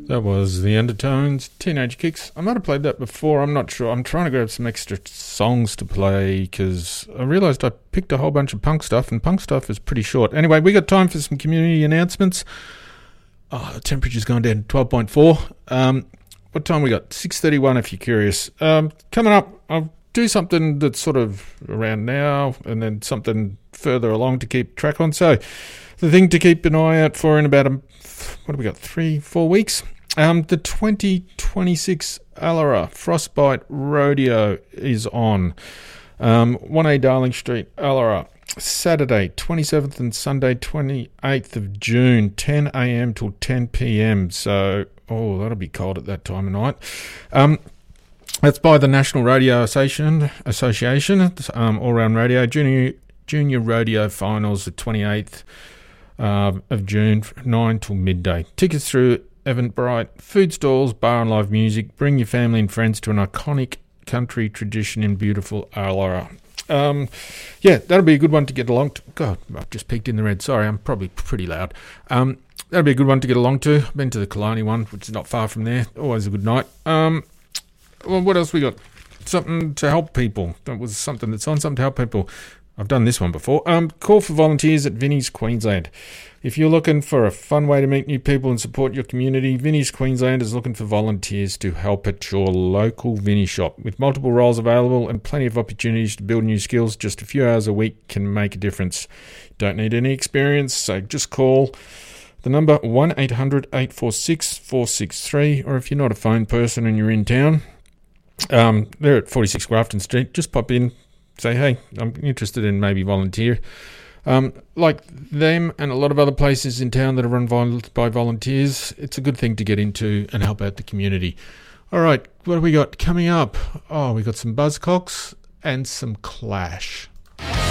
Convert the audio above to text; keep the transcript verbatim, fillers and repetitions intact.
That was The Undertones, Teenage Kicks. I might have played that before, I'm not sure. I'm trying to grab some extra songs to play because I realised I picked a whole bunch of punk stuff, and punk stuff is pretty short. Anyway, we got time for some community announcements. Oh, the temperature's gone down to twelve point four. Um, what time we got? six thirty-one if you're curious. Um, coming up, I'll do something that's sort of around now and then something further along to keep track on. So the thing to keep an eye out for in about, a, what have we got, three, four weeks? Um, the twenty twenty-six Allara Frostbite Rodeo is on. Um, one A Darling Street, Allara. Saturday, twenty-seventh and Sunday, twenty-eighth of June, ten a.m. till ten p.m. So, oh, that'll be cold at that time of night. Um, that's by the National Radio Association, Association um, All-Round Radio. Junior, junior Rodeo Finals, the twenty-eighth uh, of June, nine till midday. Tickets through Eventbrite, food stalls, bar and live music. Bring your family and friends to an iconic country tradition in beautiful Allara. Um, yeah, that'll be a good one to get along to. God, I've just peeked in the red. Sorry, I'm probably pretty loud. Um, that'll be a good one to get along to. I've been to the Killarney one, which is not far from there. Always a good night. Um, well, what else we got? Something to help people. That was something that's on, something to help people. I've done this one before. Um, call for volunteers at Vinnie's Queensland. If you're looking for a fun way to meet new people and support your community, Vinnie's Queensland is looking for volunteers to help at your local Vinnie shop. With multiple roles available and plenty of opportunities to build new skills, just a few hours a week can make a difference. Don't need any experience, so just call the number one eight hundred eight four six four six three, or if you're not a phone person and you're in town, um, they're at forty-six Grafton Street. Just pop in, say, hey, I'm interested in maybe volunteer. Um, like them and a lot of other places in town that are run vol- by volunteers, it's a good thing to get into and help out the community. All right, what have we got coming up? Oh, we got some Buzzcocks and some Clash.